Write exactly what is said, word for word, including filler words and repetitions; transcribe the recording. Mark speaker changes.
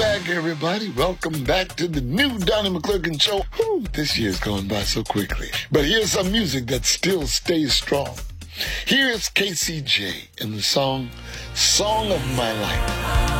Speaker 1: back, everybody. Welcome back to the new Donnie McClurkin Show. Whew, this year's going by so quickly. But here's some music that still stays strong. Here's K C J in the song, Song of My Life.